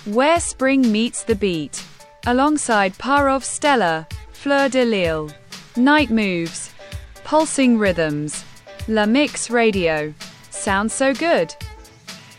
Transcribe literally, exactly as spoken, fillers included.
Where Spring Meets the Beat, alongside Parov Stella, Fleur de Lille. Night Moves, Pulsing Rhythms, La Mix Radio. Sounds so good.